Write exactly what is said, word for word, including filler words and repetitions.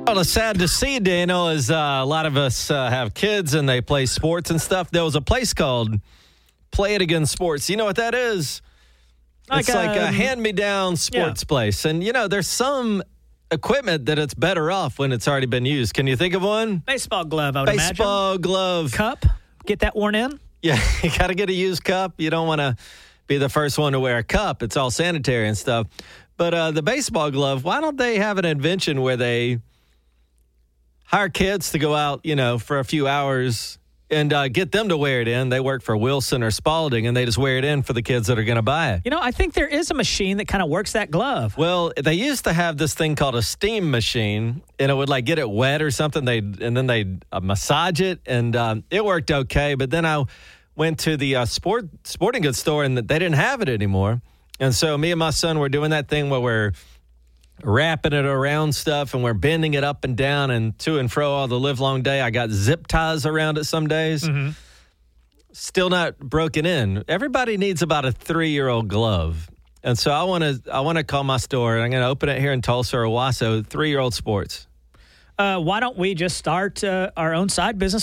Well, it's sad to see, Daniel, as uh, a lot of us uh, have kids and they play sports and stuff. There was a place called Play It Again Sports. You know what that is? It's like, like a um, hand-me-down sports yeah. place. And, you know, there's some equipment that it's better off when it's already been used. Can you think of one? Baseball glove, I would imagine. Baseball glove. Cup. Get that worn in? Yeah, you got to get a used cup. You don't want to be the first one to wear a cup. It's all sanitary and stuff. But uh, the baseball glove, why don't they have an invention where they hire kids to go out, you know, for a few hours and uh, get them to wear it in? They work for Wilson or Spalding, and they just wear it in for the kids that are going to buy it. You know, I think there is a machine that kind of works that glove. Well, they used to have this thing called a steam machine, and it would, like, get it wet or something, They and then they'd uh, massage it, and um, it worked okay. But then I went to the uh, sport sporting goods store, and they didn't have it anymore. And so me and my son were doing that thing where we're wrapping it around stuff and we're bending it up and down and to and fro all the live long day. I got zip ties around it some days. Mm-hmm. Still not broken in. Everybody needs about a three-year-old glove. And so I want to I want to call my store, and I'm going to open it here in Tulsa or Owasso, three-year-old sports. Uh, why don't we just start uh, our own side business